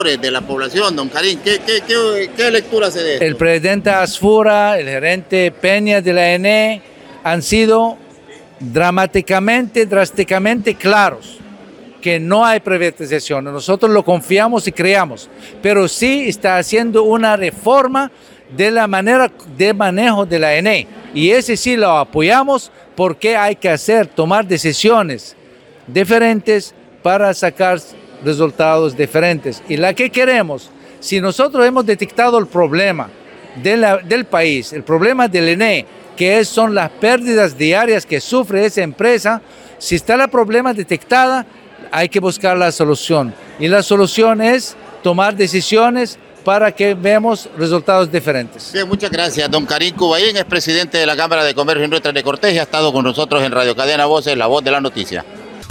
de la población, don Karim. ¿Qué lectura se de esto? El presidente Asfura, el gerente Peña de la ENE han sido drásticamente claros que no hay privatización. Nosotros lo confiamos y creamos, pero sí está haciendo una reforma de la manera de manejo de la ENE, y ese sí lo apoyamos porque hay que tomar decisiones diferentes para sacar resultados diferentes. Y la que queremos, si nosotros hemos detectado el problema del país, el problema del ENE, que son las pérdidas diarias que sufre esa empresa, si está el problema detectada, hay que buscar la solución. Y la solución es tomar decisiones para que veamos resultados diferentes. Bien, muchas gracias. Don Karim Kubayín es presidente de la Cámara de Comercio e Industria de Cortés y ha estado con nosotros en Radio Cadena Voces, la voz de la noticia.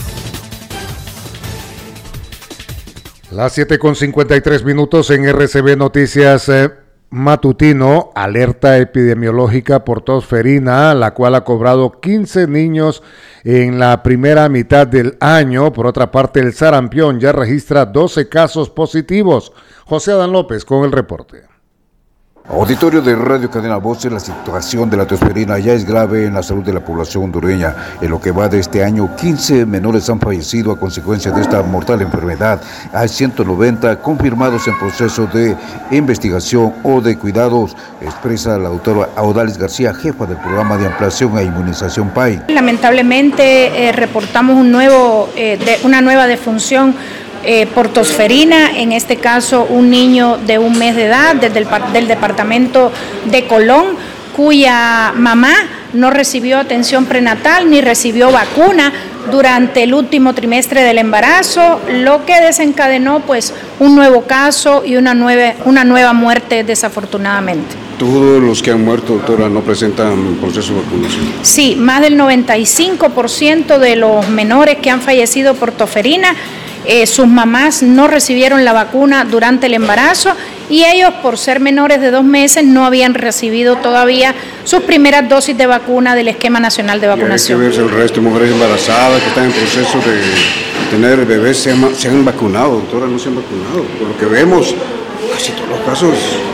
Las 7:53 en RCB Noticias Matutino. Alerta epidemiológica por tosferina, la cual ha cobrado 15 niños en la primera mitad del año. Por otra parte, el sarampión ya registra 12 casos positivos. José Adán López con el reporte. Auditorio de Radio Cadena Voces, la situación de la tosferina ya es grave en la salud de la población hondureña. En lo que va de este año, 15 menores han fallecido a consecuencia de esta mortal enfermedad. Hay 190 confirmados en proceso de investigación o de cuidados, expresa la doctora Audalis García, jefa del programa de ampliación e inmunización PAI. Lamentablemente reportamos una nueva defunción por tosferina, en este caso un niño de 1 mes de edad del departamento de Colón, cuya mamá no recibió atención prenatal ni recibió vacuna durante el último trimestre del embarazo, lo que desencadenó pues un nuevo caso y una nueva muerte, desafortunadamente. ¿Todos los que han muerto, doctora, no presentan proceso de vacunación? Sí, más del 95% de los menores que han fallecido por tosferina, sus mamás no recibieron la vacuna durante el embarazo y ellos, por ser menores de 2 meses, no habían recibido todavía sus primeras dosis de vacuna del Esquema Nacional de Vacunación. Y hay que ver el resto de mujeres embarazadas que están en proceso de tener bebés, se han vacunado, doctora, no se han vacunado. Por lo que vemos, casi todos los casos.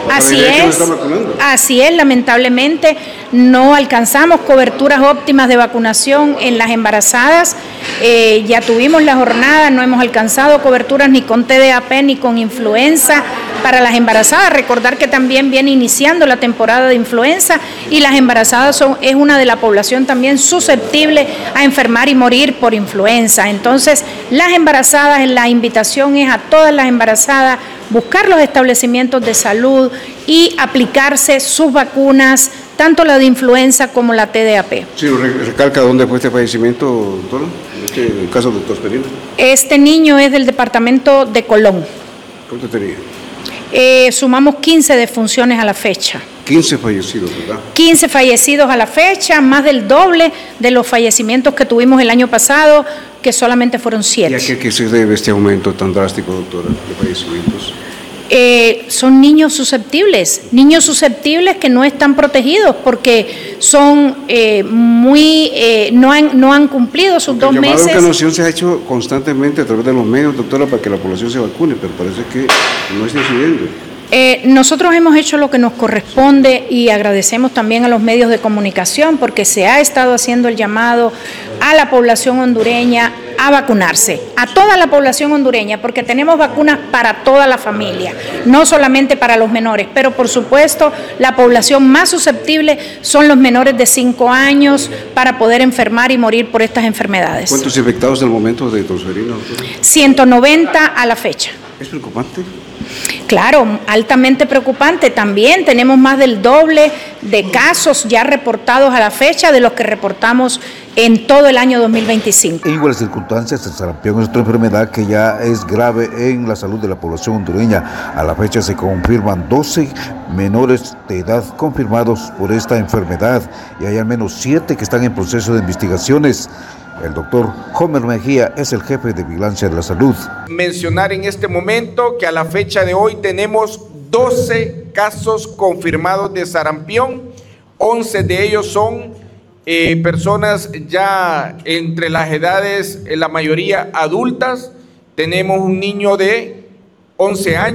Así es, lamentablemente no alcanzamos coberturas óptimas de vacunación en las embarazadas. Ya tuvimos la jornada, no hemos alcanzado coberturas ni con TDAP ni con influenza para las embarazadas. Recordar que también viene iniciando la temporada de influenza y las embarazadas es una de la población también susceptible a enfermar y morir por influenza. Entonces, las embarazadas, la invitación es a todas las embarazadas buscar los establecimientos de salud y aplicarse sus vacunas, tanto la de influenza como la TDAP. Sí, recalca dónde fue este fallecimiento, doctora, el caso de tosferina. Este niño es del departamento de Colón. ¿Cuánto tenía? Sumamos 15 defunciones a la fecha. 15 fallecidos, ¿verdad? 15 fallecidos a la fecha, más del doble de los fallecimientos que tuvimos el año pasado, que solamente fueron 7. ¿Y a qué se debe este aumento tan drástico, doctora, de fallecimientos? Son niños susceptibles que no están protegidos porque son no han cumplido sus 2 meses. La vacunación se ha hecho constantemente a través de los medios, doctora, para que la población se vacune, pero parece que no está sucediendo. Nosotros hemos hecho lo que nos corresponde y agradecemos también a los medios de comunicación porque se ha estado haciendo el llamado a la población hondureña a vacunarse, a toda la población hondureña, porque tenemos vacunas para toda la familia, no solamente para los menores, pero por supuesto la población más susceptible son los menores de 5 años para poder enfermar y morir por estas enfermedades. ¿Cuántos infectados en el momento de tosferina, doctora? 190 a la fecha. ¿Es preocupante? Claro, altamente preocupante. También tenemos más del doble de casos ya reportados a la fecha de los que reportamos en todo el año 2025. En iguales circunstancias, el sarampión es otra enfermedad que ya es grave en la salud de la población hondureña. A la fecha se confirman 12 menores de edad confirmados por esta enfermedad y hay al menos 7 que están en proceso de investigaciones. El doctor Homer Mejía es el jefe de vigilancia de la salud. Mencionar en este momento que a la fecha de hoy tenemos 12 casos confirmados de sarampión, 11 de ellos son personas ya entre las edades, la mayoría adultas. Tenemos un niño de 11 años.